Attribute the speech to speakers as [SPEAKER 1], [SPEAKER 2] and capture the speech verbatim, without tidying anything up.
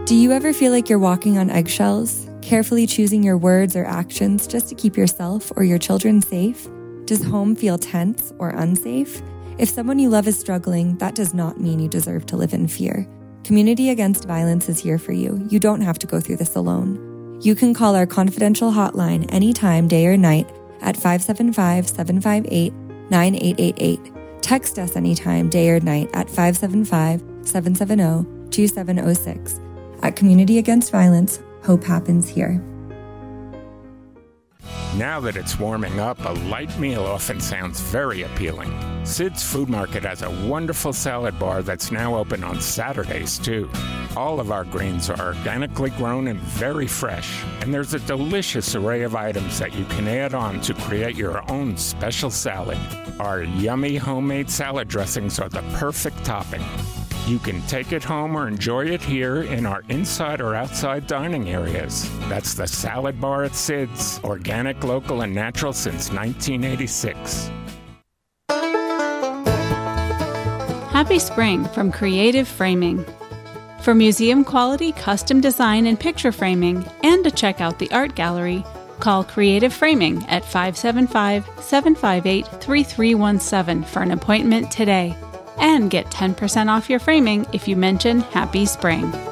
[SPEAKER 1] Do you ever feel like you're walking on eggshells, carefully choosing your words or actions just to keep yourself or your children safe? Does home feel tense or unsafe? If someone you love is struggling, that does not mean you deserve to live in fear. Community Against Violence is here for you. You don't have to go through this alone. You can call our confidential hotline anytime, day or night, at five seven five, seven five eight, nine eight eight eight. Text us anytime, day or night, at five seven five, seven seven zero, two seven zero six. At Community Against Violence, hope happens here.
[SPEAKER 2] Now that it's warming up, a light meal often sounds very appealing. Sid's Food Market has a wonderful salad bar that's now open on Saturdays, too. All of our greens are organically grown and very fresh, and there's a delicious array of items that you can add on to create your own special salad. Our yummy homemade salad dressings are the perfect topping. You can take it home or enjoy it here in our inside or outside dining areas. That's the Salad Bar at Sid's, organic, local, and natural since nineteen eighty-six.
[SPEAKER 3] Happy Spring from Creative Framing. For museum-quality custom design and picture framing, and to check out the art gallery, call Creative Framing at five seven five, seven five eight, three three one seven for an appointment today. And get ten percent off your framing if you mention Happy Spring.